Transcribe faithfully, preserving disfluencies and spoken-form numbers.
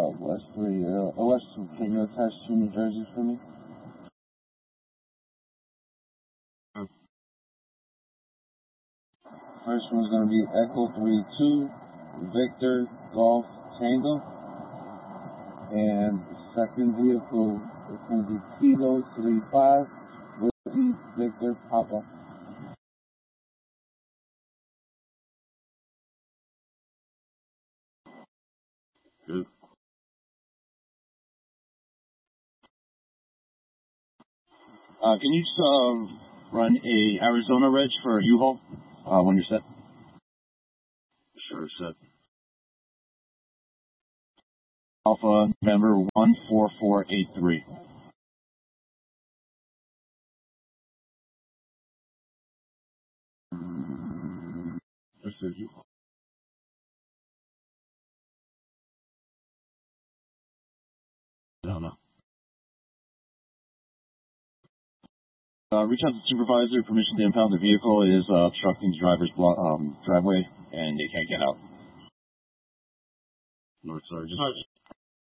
uh, Wesley, uh, O S two. Can you attach two New Jerseys for me? First one's going to be Echo three two, Victor Golf Tango. And the second vehicle is going to be Kilo three five, Whiskey Victor Papa. Good. Uh, can you just uh, run a Arizona reg for U-Haul uh, when you're set? Sure, set. Alpha November one four four eight three. This is U-Haul. No, no. Uh, reach out to the supervisor. Permission to impound the vehicle is uh, obstructing the driver's blo- um, driveway, and they can't get out. North Sergeant.